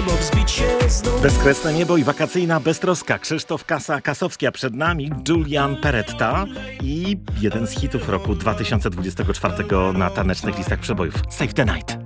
niebo, wzbić się znów. Bezkresne niebo i wakacyjna beztroska. Krzysztof Kasowski, a przed nami Julian Peretta i jeden z hitów roku 2024 na tanecznych listach przebojów. Save the Night.